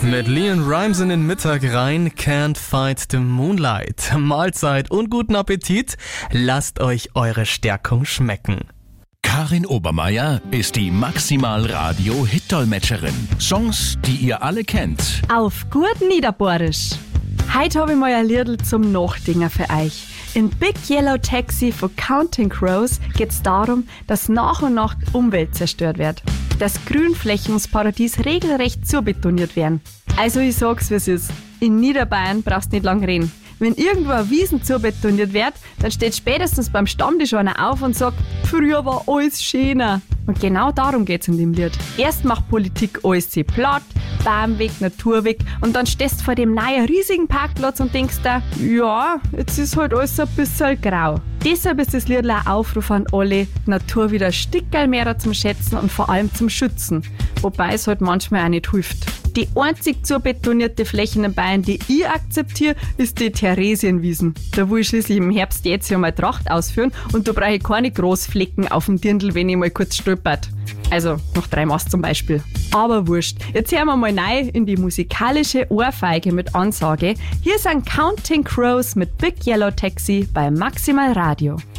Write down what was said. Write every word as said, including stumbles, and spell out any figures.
Mit Leon Rimes in den Mittag rein, Can't Fight the Moonlight. Mahlzeit und guten Appetit. Lasst euch eure Stärkung schmecken. Karin Obermeier ist die Maximal-Radio-Hit-Dolmetscherin. Songs, die ihr alle kennt. Auf gut Niederbohrisch. Heute habe ich mal ein Liedl zum Nachdenken für euch. In Big Yellow Taxi von Counting Crows geht es darum, dass nach und nach die Umwelt zerstört wird. Dass Grünflächen ums Paradies regelrecht zubetoniert werden. Also ich sag's, wie es ist. In Niederbayern brauchst du nicht lang reden. Wenn irgendwo eine Wiesen zubetoniert wird, dann steht spätestens beim Stammtisch einer auf und sagt, früher war alles schöner. Und genau darum geht's in dem Lied. Erst macht Politik alles zu platt, Baumweg, Naturweg, und dann stehst du vor dem neuen riesigen Parkplatz und denkst dir, ja, jetzt ist halt alles ein bisschen grau. Deshalb ist das Lied ein Aufruf an alle, die Natur wieder ein Stückchen mehr zum Schätzen und vor allem zum Schützen. Wobei es halt manchmal auch nicht hilft. Die einzig zubetonierte Fläche in Bayern, die ich akzeptiere, ist die Theresienwiesen. Da will ich schließlich im Herbst jetzt ja mal Tracht ausführen und da brauche ich keine Großflecken auf dem Dirndl, wenn ich mal kurz stolpert. Also noch drei Maß zum Beispiel. Aber wurscht. Jetzt hören wir mal rein in die musikalische Ohrfeige mit Ansage. Hier sind Counting Crows mit Big Yellow Taxi bei Maximal Radio.